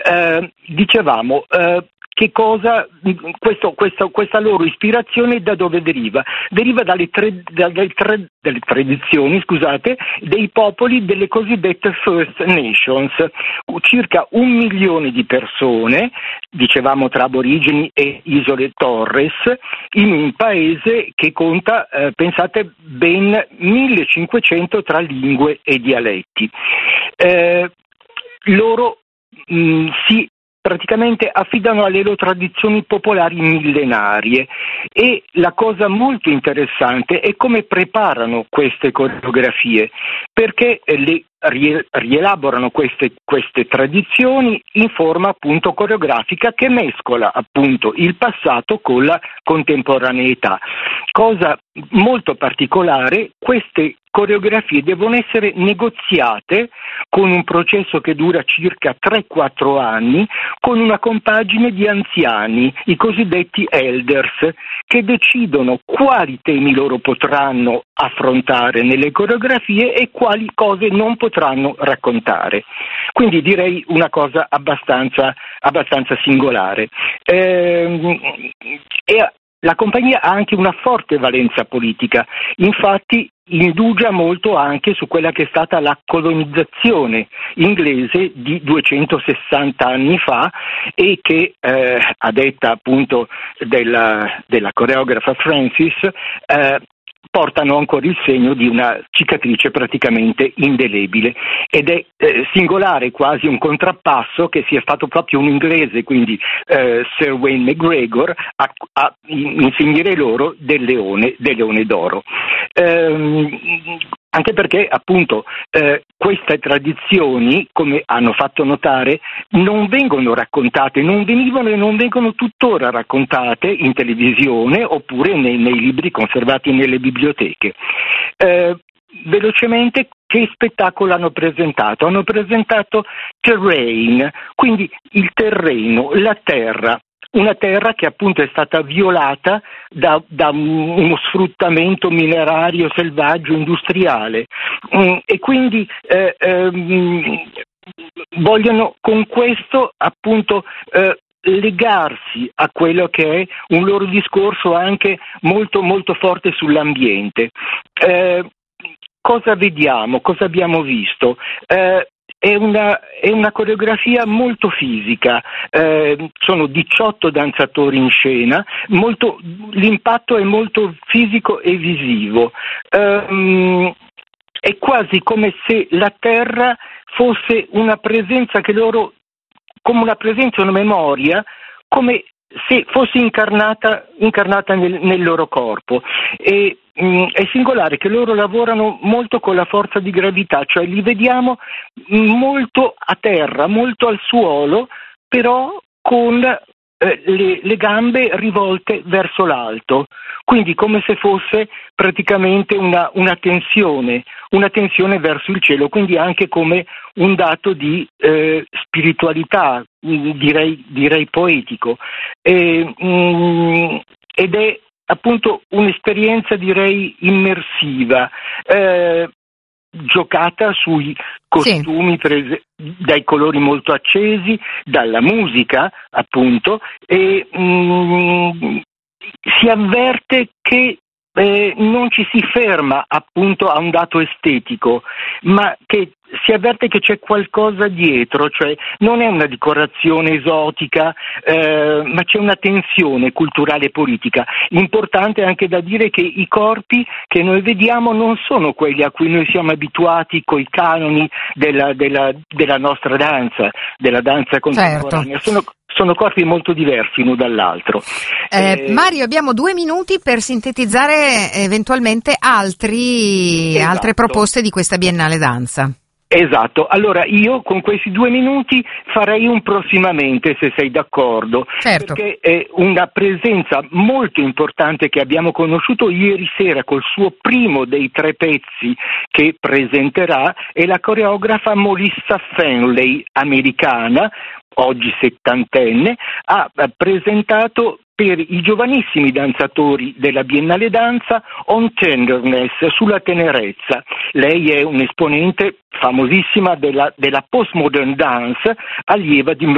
Dicevamo, che cosa questa loro ispirazione da dove deriva? Deriva dalle tradizioni, dei popoli delle cosiddette First Nations, circa 1 milione di persone, dicevamo tra aborigeni e isole Torres, in un paese che conta, pensate, ben 1500 tra lingue e dialetti. Loro si praticamente affidano alle loro tradizioni popolari millenarie, e la cosa molto interessante è come preparano queste coreografie, perché le rielaborano queste tradizioni in forma appunto coreografica che mescola appunto il passato con la contemporaneità. Cosa molto particolare, queste coreografie devono essere negoziate con un processo che dura circa 3-4 anni, con una compagine di anziani, i cosiddetti elders, che decidono quali temi loro potranno affrontare nelle coreografie e quali cose non potranno raccontare. Quindi direi una cosa abbastanza singolare. La compagnia ha anche una forte valenza politica, infatti indugia molto anche su quella che è stata la colonizzazione inglese di 260 anni fa, e che a detta appunto della coreografa Francis portano ancora il segno di una cicatrice praticamente indelebile, ed è singolare, quasi un contrappasso, che sia stato proprio un inglese, quindi Sir Wayne McGregor, a insegnare loro del leone d'oro. Anche perché appunto queste tradizioni, come hanno fatto notare, non vengono raccontate, non venivano e non vengono tuttora raccontate in televisione oppure nei libri conservati nelle biblioteche. Velocemente, che spettacolo hanno presentato? Hanno presentato terrain, quindi il terreno, la terra. Una terra che appunto è stata violata da uno sfruttamento minerario selvaggio industriale, e quindi vogliono con questo appunto legarsi a quello che è un loro discorso anche molto molto forte sull'ambiente. Cosa vediamo? Cosa abbiamo visto? È una coreografia molto fisica, sono 18 danzatori in scena, l'impatto è molto fisico e visivo, è quasi come se la terra fosse una presenza che loro, come una presenza, una memoria, come se fosse incarnata nel loro corpo. E è singolare che loro lavorano molto con la forza di gravità, cioè li vediamo molto a terra, molto al suolo, però con le gambe rivolte verso l'alto, quindi come se fosse praticamente una tensione verso il cielo, quindi anche come un dato di spiritualità, direi poetico, ed è appunto un'esperienza direi immersiva, giocata sui costumi presi dai colori molto accesi, dalla musica appunto, e si avverte che non ci si ferma appunto a un dato estetico, ma che si avverte che c'è qualcosa dietro, cioè non è una decorazione esotica, ma c'è una tensione culturale e politica. Importante anche da dire che i corpi che noi vediamo non sono quelli a cui noi siamo abituati coi canoni della nostra danza, della danza contemporanea. Certo. Sono corpi molto diversi l'uno dall'altro. Mario, abbiamo 2 minuti per sintetizzare eventualmente altre proposte di questa Biennale Danza. Esatto, allora io con questi 2 minuti farei un prossimamente, se sei d'accordo, certo. Perché è una presenza molto importante che abbiamo conosciuto ieri sera col suo primo dei 3 pezzi che presenterà, è la coreografa Melissa Fenley, americana, oggi 70enne, ha presentato per i giovanissimi danzatori della Biennale Danza On Tenderness, sulla tenerezza. Lei è un'esponente famosissima della postmodern dance, allieva di